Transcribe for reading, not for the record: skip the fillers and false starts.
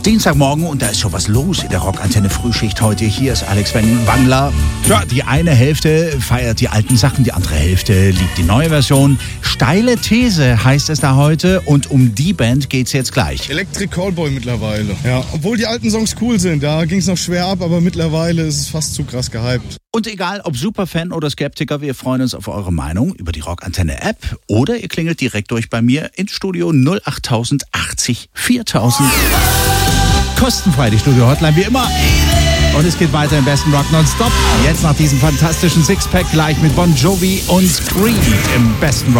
Dienstagmorgen und da ist schon was los in der Rockantenne Frühschicht heute. Hier ist Alex Wangler. Ja, die eine Hälfte feiert die alten Sachen, die andere Hälfte liebt die neue Version. Steile These heißt es da heute und um die Band geht's jetzt gleich. Electric Callboy mittlerweile. Ja, obwohl die alten Songs cool sind, da ging's noch schwer ab, aber mittlerweile ist es fast zu krass gehypt. Und egal ob Superfan oder Skeptiker, wir freuen uns auf eure Meinung über die Rockantenne-App oder ihr klingelt direkt durch bei mir ins Studio 08000 80 4000. Kostenfrei die Studio-Hotline wie immer. Und es geht weiter im besten Rock nonstop. Jetzt nach diesem fantastischen Sixpack gleich mit Bon Jovi und Creed im besten Rock.